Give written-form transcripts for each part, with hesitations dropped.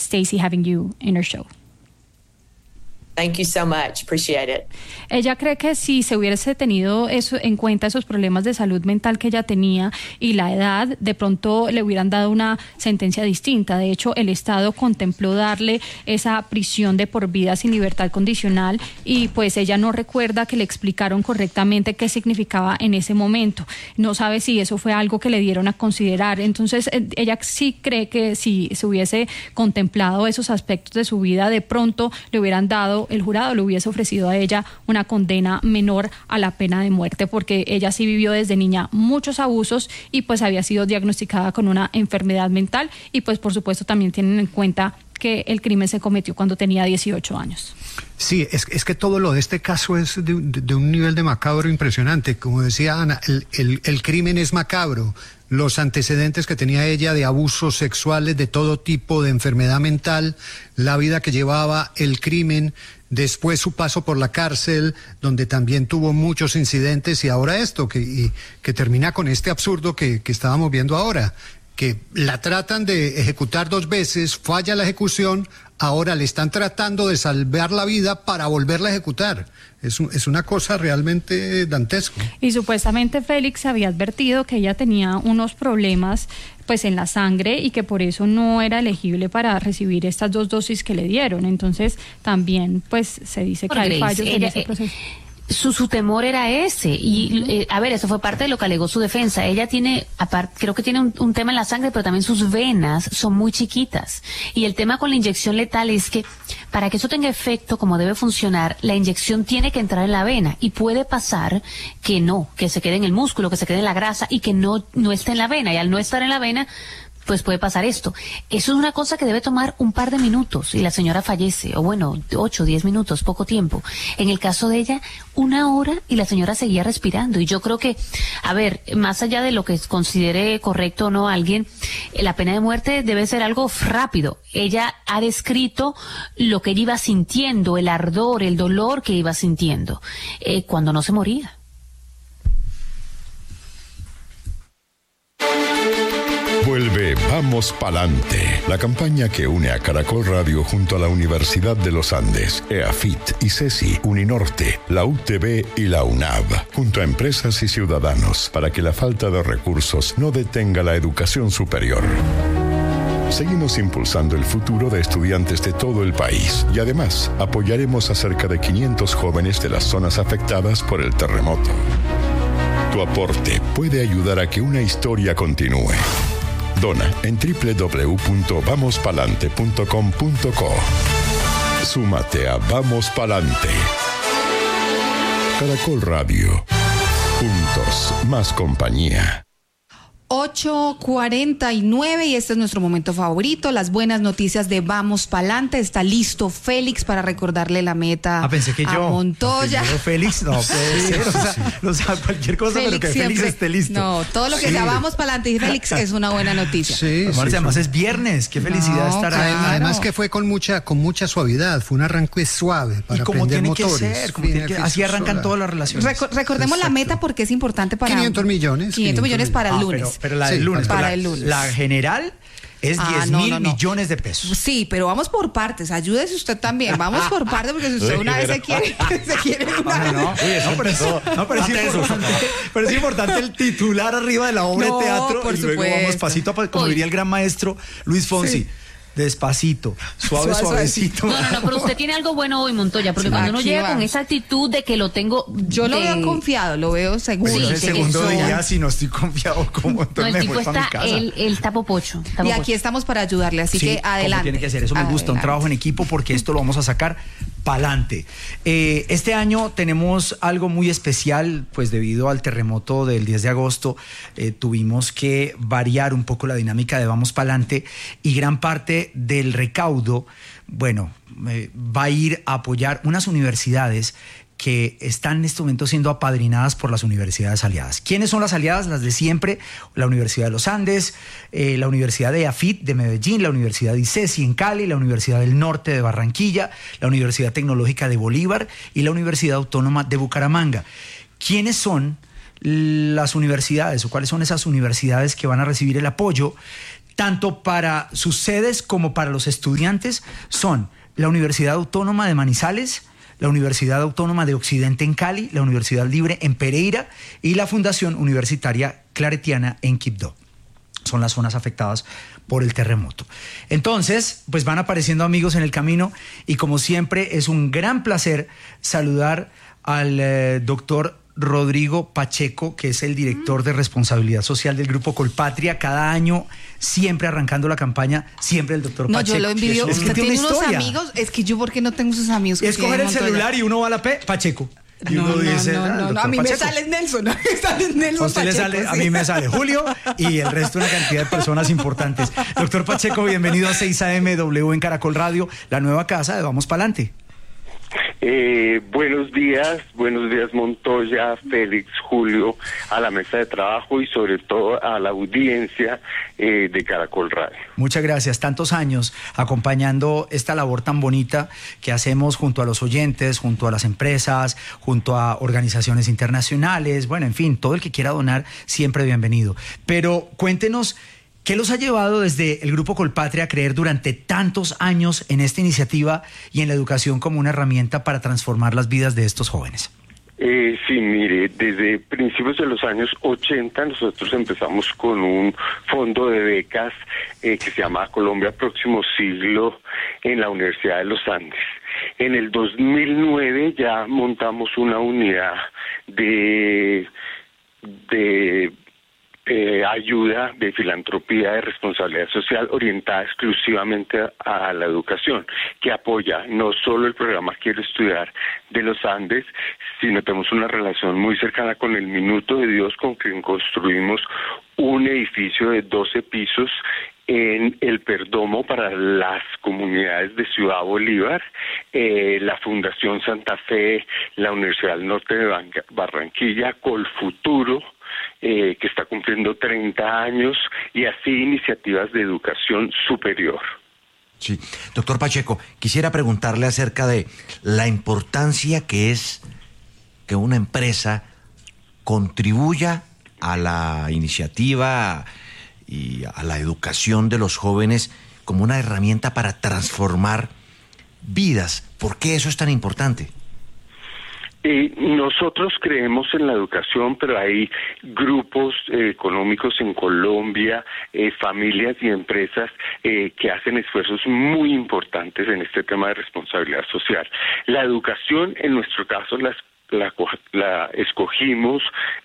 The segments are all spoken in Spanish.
Stacey having you in our show. Thank you so much. Appreciate it. Ella cree que si se hubiese tenido eso en cuenta, esos problemas de salud mental que ella tenía y la edad, de pronto le hubieran dado una sentencia distinta. De hecho, el Estado contempló darle esa prisión de por vida sin libertad condicional y pues ella no recuerda que le explicaron correctamente qué significaba en ese momento. No sabe si eso fue algo que le dieron a considerar. Entonces, ella sí cree que si se hubiese contemplado esos aspectos de su vida, de pronto le hubieran dado, el jurado le hubiese ofrecido a ella una condena menor a la pena de muerte, porque ella sí vivió desde niña muchos abusos y pues había sido diagnosticada con una enfermedad mental y pues por supuesto también tienen en cuenta que el crimen se cometió cuando tenía 18 años. Sí, es que todo lo de este caso es de un nivel de macabro impresionante. Como decía Ana, el crimen es macabro. Los antecedentes que tenía ella de abusos sexuales, de todo tipo, de enfermedad mental, la vida que llevaba, el crimen, después su paso por la cárcel, donde también tuvo muchos incidentes, y ahora esto, que termina con este absurdo que estábamos viendo ahora, que la tratan de ejecutar 2 veces, falla la ejecución, ahora le están tratando de salvar la vida para volverla a ejecutar. Es una cosa realmente dantesca. Y supuestamente Félix había advertido que ella tenía unos problemas pues en la sangre y que por eso no era elegible para recibir estas 2 dosis que le dieron. Entonces también pues se dice que hay fallos en ese proceso. Su temor era ese y a ver, eso fue parte de lo que alegó su defensa. Ella tiene, creo que tiene un tema en la sangre, pero también sus venas son muy chiquitas y el tema con la inyección letal es que para que eso tenga efecto como debe funcionar, la inyección tiene que entrar en la vena y puede pasar que no, que se quede en el músculo, que se quede en la grasa y que no esté en la vena, y al no estar en la vena pues puede pasar esto. Eso es una cosa que debe tomar un par de minutos y la señora fallece, o bueno, 8, 10 minutos, poco tiempo. En el caso de ella, 1 hora y la señora seguía respirando. Y yo creo que, a ver, más allá de lo que considere correcto o no alguien, la pena de muerte debe ser algo rápido. Ella ha descrito lo que ella iba sintiendo, el ardor, el dolor que iba sintiendo, cuando no se moría. Vuelve Vamos Palante, la campaña que une a Caracol Radio junto a la Universidad de los Andes, EAFIT, ICESI, Uninorte, la UTB y la UNAV, junto a empresas y ciudadanos, para que la falta de recursos no detenga la educación superior. Seguimos impulsando el futuro de estudiantes de todo el país y además apoyaremos a cerca de 500 jóvenes de las zonas afectadas por el terremoto. Tu aporte puede ayudar a que una historia continúe. Dona en www.vamospalante.com.co. Súmate a Vamos Palante. Caracol Radio. Juntos, más compañía. 8:49 y este es nuestro momento favorito, las buenas noticias de Vamos Palante. Está listo Félix para recordarle la meta pensé que a Montoya. No, Félix, no puede ser, o sea, cualquier cosa, Félix, pero que siempre, Félix esté listo. No, todo lo que sea Vamos Palante y Félix es una buena noticia. Sí, además es viernes, qué felicidad estar ahí. Además que fue con mucha suavidad, fue un arranque suave para aprender motores. Así arrancan todas las relaciones. Recordemos la meta porque es importante para 500 millones. 500 millones para el lunes. Pero la del lunes. Para el lunes. La general es 10,000 millones de pesos. Sí, pero vamos por partes. Ayúdese usted también. Vamos por partes porque si usted una vez se quiere pero es importante el titular arriba de la obra de teatro. Por y luego vamos pasito a pasito, como diría el gran maestro Luis Fonsi. Sí. Despacito, suavecito. No, pero usted tiene algo bueno hoy, Montoya, porque cuando uno llega con esa actitud de que lo tengo... Yo lo veo confiado, lo veo seguro. Sí, el segundo día, si no estoy confiado, como entonces el tipo está, el tapopocho. Y aquí estamos para ayudarle, así que adelante. Tiene que ser, eso me gusta, un trabajo en equipo, porque esto lo vamos a sacar pa'lante. Este año tenemos algo muy especial, pues debido al terremoto del 10 de agosto, tuvimos que variar un poco la dinámica de Vamos Pa'lante, y gran parte del recaudo, va a ir a apoyar unas universidades que están en este momento siendo apadrinadas por las universidades aliadas. ¿Quiénes son las aliadas? Las de siempre: la Universidad de los Andes, la Universidad de EAFIT de Medellín, la Universidad de ICESI en Cali, la Universidad del Norte de Barranquilla, la Universidad Tecnológica de Bolívar y la Universidad Autónoma de Bucaramanga. ¿Quiénes son las universidades o cuáles son esas universidades que van a recibir el apoyo? tanto para sus sedes como para los estudiantes, son la Universidad Autónoma de Manizales, la Universidad Autónoma de Occidente en Cali, la Universidad Libre en Pereira y la Fundación Universitaria Claretiana en Quibdó. Son las zonas afectadas por el terremoto. Entonces, pues van apareciendo amigos en el camino y como siempre es un gran placer saludar al doctor Rodrigo Pacheco, que es el director de responsabilidad social del Grupo Colpatria. Cada año, siempre arrancando la campaña, siempre el doctor Pacheco. No, yo lo envidio. Es que Usted tiene tiene una unos historia. amigos, es que yo, ¿por qué no tengo esos amigos? Es coger el celular y uno va a la Pacheco. Y uno dice, no, a mí Pacheco. me sale Nelson, a usted le Pacheco, sale, a sí. mí me sale Julio y el resto una cantidad de personas importantes. Doctor Pacheco, bienvenido a 6 AM W en Caracol Radio, la nueva casa de Vamos Pa'lante. Buenos días Montoya, Félix, Julio, a la mesa de trabajo y sobre todo a la audiencia de Caracol Radio. Muchas gracias, tantos años acompañando esta labor tan bonita que hacemos junto a los oyentes, junto a las empresas, junto a organizaciones internacionales, bueno, en fin, todo el que quiera donar, siempre bienvenido. Pero cuéntenos, ¿qué los ha llevado desde el Grupo Colpatria a creer durante tantos años en esta iniciativa y en la educación como una herramienta para transformar las vidas de estos jóvenes? Sí, mire, desde principios de los años 80 nosotros empezamos con un fondo de becas que se llama Colombia Próximo Siglo en la Universidad de los Andes. En el 2009 ya montamos una unidad de ayuda, de filantropía, de responsabilidad social orientada exclusivamente a la educación, que apoya no solo el programa Quiero Estudiar de los Andes, sino tenemos una relación muy cercana con el Minuto de Dios, con quien construimos un edificio de 12 pisos en el Perdomo para las comunidades de Ciudad Bolívar, la Fundación Santa Fe, la Universidad del Norte de Barranquilla, Colfuturo, que está cumpliendo 30 años, y así iniciativas de educación superior. Sí, doctor Pacheco, quisiera preguntarle acerca de la importancia que es que una empresa contribuya a la iniciativa y a la educación de los jóvenes como una herramienta para transformar vidas. ¿Por qué eso es tan importante? Nosotros creemos en la educación, pero hay grupos económicos en Colombia, familias y empresas que hacen esfuerzos muy importantes en este tema de responsabilidad social. La educación, en nuestro caso, la escogimos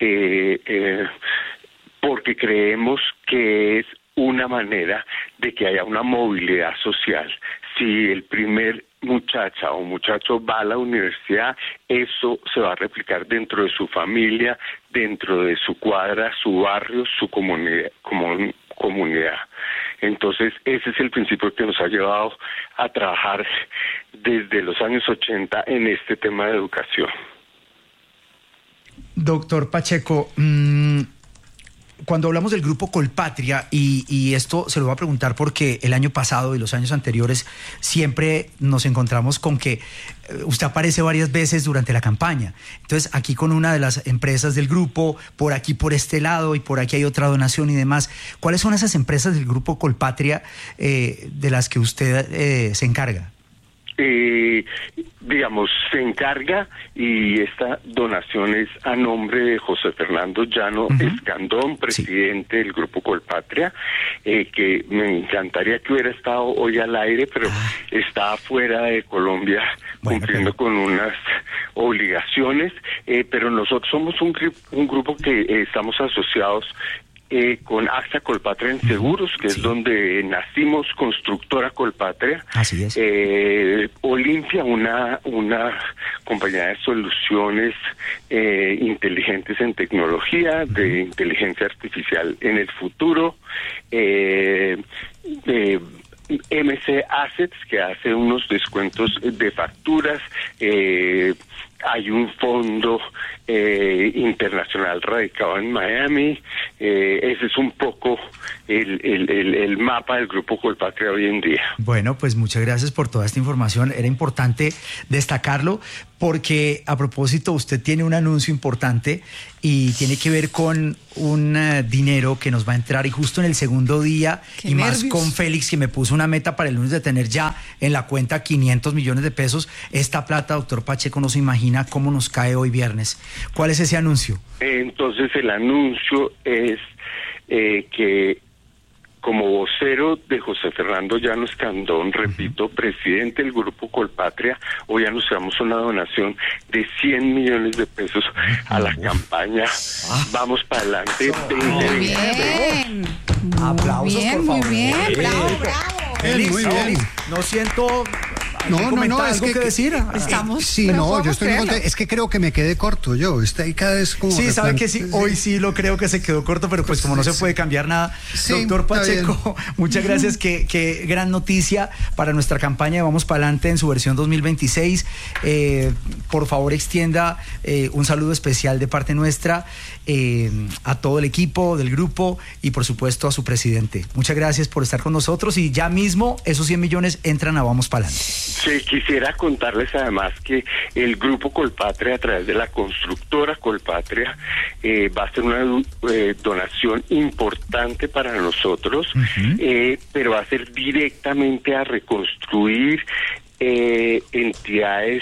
porque creemos que es una manera de que haya una movilidad social. Si el primer muchacha o muchacho va a la universidad, eso se va a replicar dentro de su familia, dentro de su cuadra, su barrio, su comunidad. Entonces, ese es el principio que nos ha llevado a trabajar desde los años 80 en este tema de educación. Doctor Pacheco, cuando hablamos del Grupo Colpatria, y esto se lo voy a preguntar porque el año pasado y los años anteriores siempre nos encontramos con que usted aparece varias veces durante la campaña. Entonces, aquí con una de las empresas del grupo, por aquí por este lado y por aquí hay otra donación y demás. ¿Cuáles son esas empresas del Grupo Colpatria de las que usted se encarga? Digamos, se encarga, y esta donación es a nombre de José Fernando Llano Escandón, presidente del Grupo Colpatria, que me encantaría que hubiera estado hoy al aire, pero está fuera de Colombia cumpliendo con unas obligaciones, pero nosotros somos un grupo que estamos asociados con AXA Colpatria en Seguros, que es donde nacimos, Constructora Colpatria. Así es. Olimpia, una compañía de soluciones inteligentes en tecnología, de inteligencia artificial en el futuro. MC Assets, que hace unos descuentos de facturas. Hay un fondo internacional radicado en Miami. Ese es un poco el mapa del Grupo Colpatria hoy en día. Bueno, pues muchas gracias por toda esta información. Era importante destacarlo porque a propósito usted tiene un anuncio importante y tiene que ver con un dinero que nos va a entrar y justo en el segundo día ¡Qué y más nervios! con Félix, que me puso una meta para el lunes de tener ya en la cuenta 500 millones de pesos. Esta plata, doctor Pacheco, no se imagina cómo nos cae hoy viernes. ¿Cuál es ese anuncio? Entonces el anuncio es que como vocero de José Fernando Llanos Candón, repito, presidente del Grupo Colpatria, hoy anunciamos una donación de 100 millones de pesos a la campaña Vamos para adelante. Muy bien. Aplausos, bien, por favor. muy bien. Bravo, Félix, bravo. Félix, Muy bien. Félix, no siento No, es algo que decir. Estamos. Sí, pero no, podemos yo estoy muy creerlo. contento. Es que creo que me quedé corto yo. Está ahí cada vez como. Sí, sabe que sí, sí. hoy sí lo creo que se quedó corto, pero pues como no se puede cambiar nada. Sí, Doctor está Pacheco, muchas gracias, qué gran noticia para nuestra campaña de Vamos Pa'lante en su versión 2026. Por favor, extienda un saludo especial de parte nuestra a todo el equipo del grupo y por supuesto a su presidente. Muchas gracias por estar con nosotros y ya mismo esos 100 millones entran a Vamos Pa'lante. Sí, quisiera contarles además que el Grupo Colpatria, a través de la constructora Colpatria, va a hacer una donación importante para nosotros, pero va a ser directamente a reconstruir entidades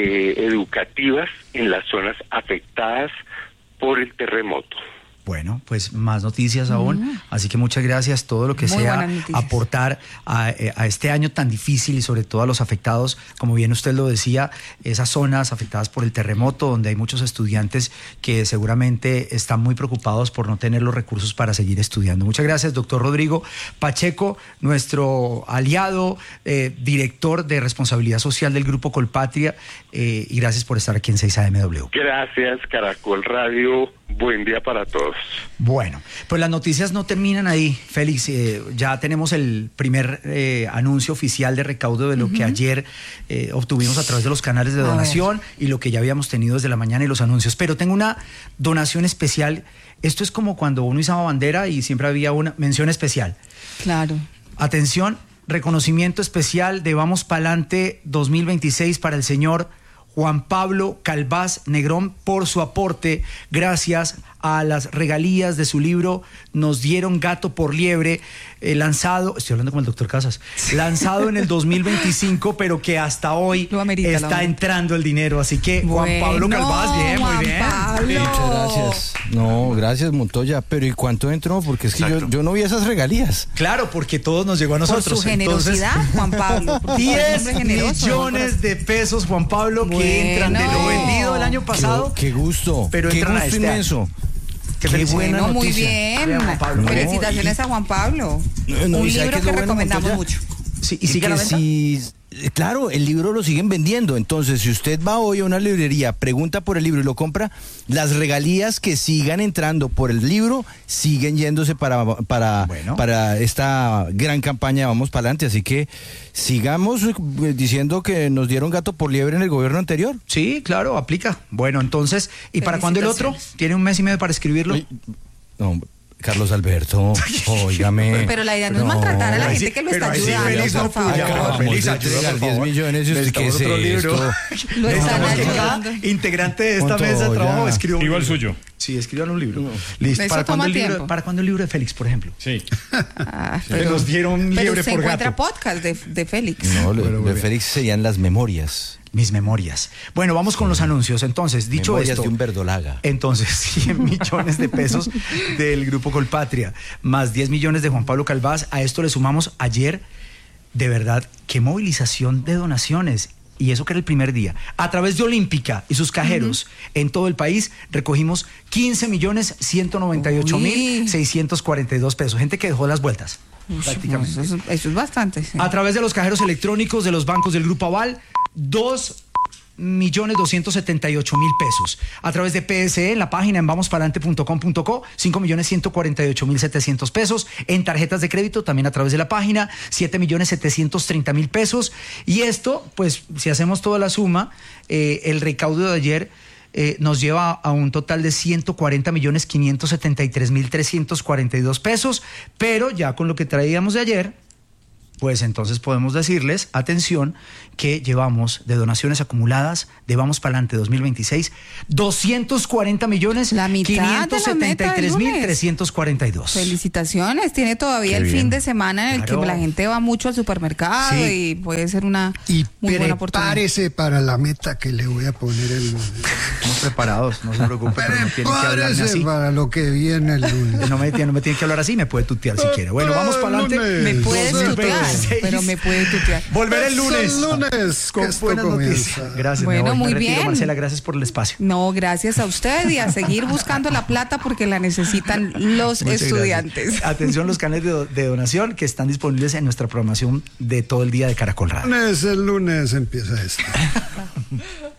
educativas en las zonas afectadas por el terremoto. Bueno, pues más noticias aún, así que muchas gracias, todo lo que Muy sea buenas noticias. aportar a este año tan difícil y sobre todo a los afectados, como bien usted lo decía, esas zonas afectadas por el terremoto, donde hay muchos estudiantes que seguramente están muy preocupados por no tener los recursos para seguir estudiando. Muchas gracias, doctor Rodrigo Pacheco, nuestro aliado, director de responsabilidad social del Grupo Colpatria, y gracias por estar aquí en 6AMW. Gracias, Caracol Radio. Buen día para todos. Bueno, pues las noticias no terminan ahí, Félix. Ya tenemos el primer anuncio oficial de recaudo de lo que ayer obtuvimos a través de los canales de donación y lo que ya habíamos tenido desde la mañana y los anuncios. Pero tengo una donación especial. Esto es como cuando uno izaba bandera y siempre había una mención especial. Claro. Atención, reconocimiento especial de Vamos Pa'lante 2026 para el señor Juan Pablo Calvás Negrón por su aporte gracias a las regalías de su libro Nos dieron gato por liebre, lanzado, estoy hablando con el doctor Casas, lanzado en el 2025, pero que hasta hoy está entrando el dinero. Así que Juan Pablo Calvás, bien, muy bien. Muchas gracias. No, gracias Montoya. Pero ¿y cuánto entró? Porque es que yo no vi esas regalías. Claro, porque todos nos llegó a nosotros. Por su generosidad, Juan Pablo. 10 millones de pesos, Juan Pablo, que entran de lo vendido el año pasado. Qué gusto. Pero qué entran a gusto este inmenso. año. Qué buena Bueno, muy noticia. bien. Juan Pablo. Felicitaciones a Juan Pablo. Un libro que recomendamos mucho. Sí, ¿y sigue a la venta? Claro, el libro lo siguen vendiendo. Entonces, si usted va hoy a una librería, pregunta por el libro y lo compra, las regalías que sigan entrando por el libro siguen yéndose para esta gran campaña Vamos Pa'lante. Así que sigamos diciendo que nos dieron gato por liebre en el gobierno anterior. Sí, claro, aplica. Bueno, entonces, ¿y para cuándo el otro? ¿Tiene un mes y medio para escribirlo? No, Carlos Alberto, óigame. Pero la idea no es maltratar a la gente que lo está ayudando, por favor. Feliz, ayuda, 10 millones. Necesitamos otro libro. Lo están ayudando. Integrante de esta mesa de trabajo escribió un libro. Igual suyo. Sí, escriban un libro. Listo. Eso ¿Para cuándo toma el libro? tiempo. ¿Para cuándo el libro de Félix, por ejemplo? Sí. Pero nos dieron liebre se por encuentra gato. podcast de Félix. No, lo de Félix serían las memorias. Mis memorias. Bueno, vamos con los anuncios. Entonces, dicho Memorias esto, de un verdolaga. entonces 100 millones de pesos del Grupo Colpatria, más 10 millones de Juan Pablo Calvás. A esto le sumamos ayer, de verdad, qué movilización de donaciones. Y eso que era el primer día. A través de Olímpica y sus cajeros en todo el país recogimos 15.198.642 pesos. Gente que dejó las vueltas. Prácticamente. Eso es bastante. Sí. A través de los cajeros electrónicos de los bancos del Grupo Aval, 2.278.000 pesos. A través de PSE, en la página en vamospalante.com.co, 5.148.700 pesos. En tarjetas de crédito, también a través de la página, 7.730.000 pesos. Y esto, pues, si hacemos toda la suma, el recaudo de ayer nos lleva a un total de 140.573.342 pesos. Pero ya con lo que traíamos de ayer, pues entonces podemos decirles, atención, que llevamos de donaciones acumuladas de Vamos Pa'lante 2026, 240 millones, la mitad 573,342. Felicitaciones, tiene todavía fin de semana en el que la gente va mucho al supermercado y puede ser una muy buena oportunidad. Prepárese para la meta que le voy a poner el lunes. Estamos preparados, no se preocupe, pero no tiene que hablarme así. Para lo que viene el lunes. No me tiene que hablar así, me puede tutear si quiere. Bueno, Vamos Pa'lante. Me puedes tutear, pero me puede tutear. Volveré el lunes. Con buenas noticias. Gracias. Bueno, muy bien. Marcela, gracias por el espacio. No, gracias a usted y a seguir buscando la plata porque la necesitan los estudiantes. Gracias. Atención, los canales de donación que están disponibles en nuestra programación de todo el día de Caracol Radio. El lunes empieza esto.